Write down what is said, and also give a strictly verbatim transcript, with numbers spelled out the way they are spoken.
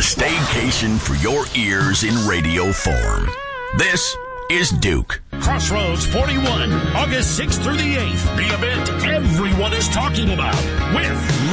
staycation for your ears in radio form. This is Duke. Crossroads forty-one, August sixth through the eighth. The event everyone is talking about with